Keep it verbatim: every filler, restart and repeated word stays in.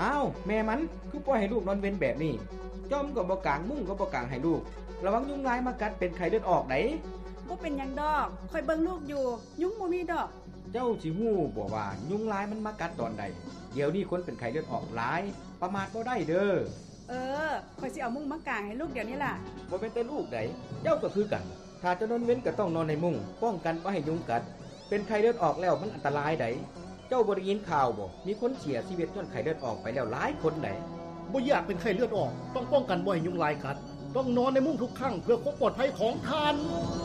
อ้าวแม่มันคือปล่อยให้ลูกนอนเว้นแบบนี้จ้อมก็บ่กางมุ้งก็บ่กางให้ลูกระวังยุงลายมากัดเป็นไข้เลือดออกได้บ่เป็นหยังดอกคอยเบิ่งลูกอยู่ยุงบ่มีดอกเจ้าสิฮู้บ่ว่ายุงลายมันมากัดตอนใดเดี๋ยวนี้คนเป็นไข้เลือดออกหลายประมาทบ่ได้เด้อเออคอยสิเอามุ้งมากางให้ลูกเดี๋ยวนี้ล่ะบ่เป็นแต่ลูกใดเจ้าก็คือกันถ้าจะนอนเว้นก็ต้องนอนในมุ้งป้องกันบ่ให้ยุงกัดเป็นไข้เลือดออกแล้วมันอันตรายไดเจ้าบ่ได้ยินข่าวบ่มีคนเสียชีวิตจนไข้เลือดออกไปแล้วหลายคนไดบ่อยากเป็นไข้เลือดออกต้องป้องกันบ่ให้ยุงลายกัดต้องนอนในมุ้งทุกครั้งเพื่อความปลอดภัยของท่าน